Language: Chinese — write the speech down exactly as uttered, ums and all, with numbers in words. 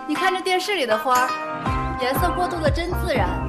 你看这电视里的花儿，颜色过渡的真自然。